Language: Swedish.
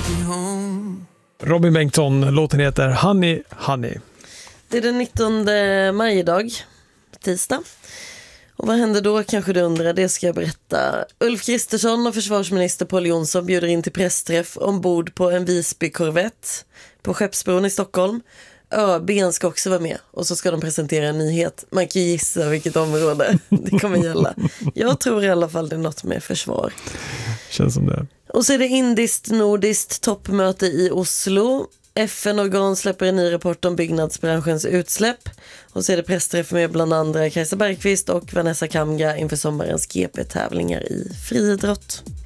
Robin Bengtsson, låten heter Honey Honey. Det är den 19 maj idag, tisdag. Och vad händer då kanske du undrar, det ska jag berätta. Ulf Kristersson och försvarsminister Pål Jonsson bjuder in till pressträff ombord på en Visby-korvett på Skeppsbron i Stockholm. ÖB ska också vara med och så ska de presentera en nyhet. Man kan gissa vilket område det kommer gälla. Jag tror i alla fall det är något med försvar. Känns som det. Och så är det indiskt-nordiskt toppmöte i Oslo. FN-organ släpper en ny rapport om byggnadsbranschens utsläpp. Och så är det pressträff med bland andra Kajsa Bergqvist och Vanessa Kamga inför sommarens GP-tävlingar i friidrott.